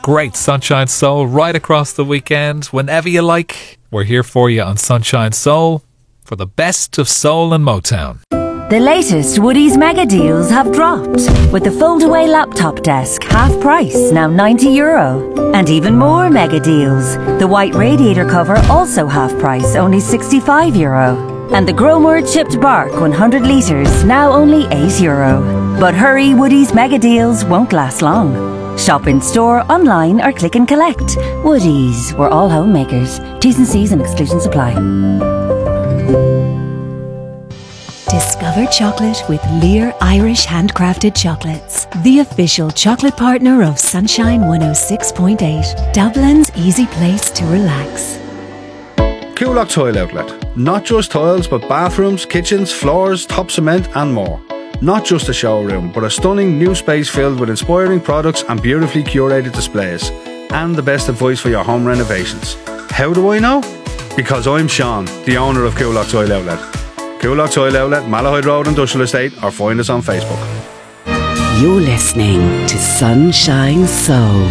great Sunshine Soul right across the weekend. Whenever you like, we're here for you on Sunshine Soul for the best of soul and Motown. The latest Woodies mega deals have dropped, with the fold-away laptop desk half price, now €90. And even more mega deals. The white radiator cover also half price, only €65. And the Gromor chipped bark 100 litres, now only €8. But hurry, Woodies mega deals won't last long. Shop in store, online or click and collect. Woodies, we're all homemakers. T's and C's and exclusions apply. Discover chocolate with Lear Irish Handcrafted Chocolates, the official chocolate partner of Sunshine 106.8, Dublin's easy place to relax. Coolock Tile Outlet. Not just tiles, but bathrooms, kitchens, floors, top cement and more. Not just a showroom, but a stunning new space filled with inspiring products and beautifully curated displays. And the best advice for your home renovations. How do I know? Because I'm Sean, the owner of Coolock Tile Outlet. Coolock Tile Outlet, Malahide Road Industrial Estate, or find us on Facebook. You're listening to Sunshine Soul.